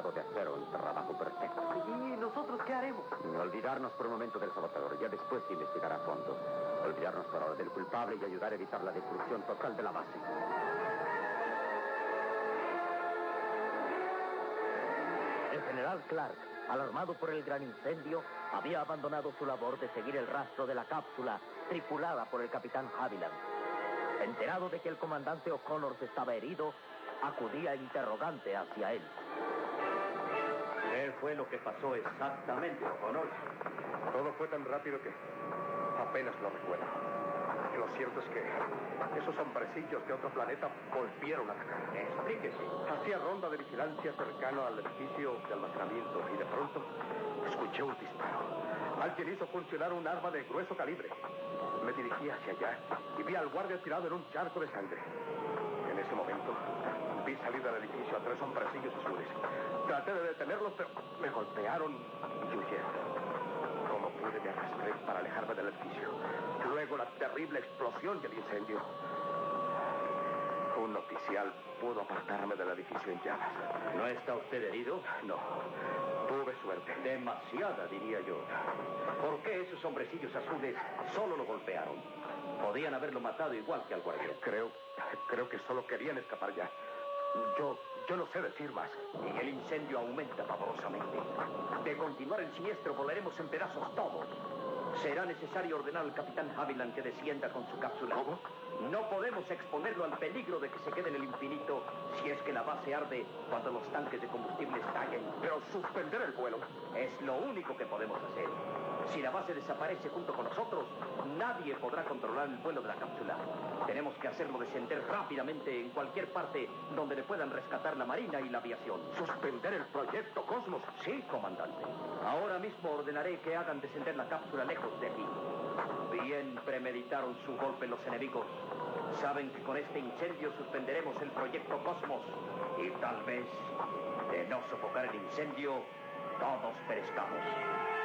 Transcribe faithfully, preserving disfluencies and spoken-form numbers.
acabado de hacer un trabajo perfecto. ¿Y nosotros qué haremos? Olvidarnos por un momento del sabotador. Ya después se investigará a fondo. Olvidarnos por ahora del culpable y ayudar a evitar la destrucción total de la base. El general Clark, alarmado por el gran incendio, había abandonado su labor de seguir el rastro de la cápsula tripulada por el capitán Haviland. Enterado de que el comandante O'Connor estaba herido, acudía interrogante hacia él. ¿Qué fue lo que pasó exactamente, O'Connor? Todo fue tan rápido que apenas lo recuerdo. Lo cierto es que esos hombrecillos de otro planeta volvieron a atacar. Explíquese. Hacía ronda de vigilancia cercano al edificio de almacenamiento y de pronto escuché un disparo. Alguien hizo funcionar un arma de grueso calibre. Me dirigí hacia allá y vi al guardia tirado en un charco de sangre. En ese momento vi salir del edificio a tres hombrecillos azules. Traté de detenerlos, pero me golpearon y huyeron. Como pude, me arrastré para alejarme del edificio. Luego la terrible explosión y el incendio. Un oficial pudo apartarme del edificio en llamas. ¿No está usted herido? No, tuve suerte. Demasiada, diría yo. ¿Por qué esos hombrecillos azules solo lo golpearon? Podían haberlo matado igual que al guardián. Creo, creo que solo querían escapar ya. Yo, yo no sé decir más. Y el incendio aumenta pavorosamente. De continuar el siniestro, volaremos en pedazos todos. Será necesario ordenar al capitán Haviland que descienda con su cápsula. ¿Cómo? No podemos exponerlo al peligro de que se quede en el infinito si es que la base arde cuando los tanques de combustible estallen. Pero suspender el vuelo. Es lo único que podemos hacer. Si la base desaparece junto con nosotros, nadie podrá controlar el vuelo de la cápsula. Tenemos que hacerlo descender rápidamente en cualquier parte donde le puedan rescatar la marina y la aviación. ¿Suspender el proyecto Cosmos? Sí, comandante. Ahora mismo ordenaré que hagan descender la cápsula lejos de aquí. Bien premeditaron su golpe los enemigos. Saben que con este incendio suspenderemos el proyecto Cosmos. Y tal vez, de no sofocar el incendio, todos perezcamos.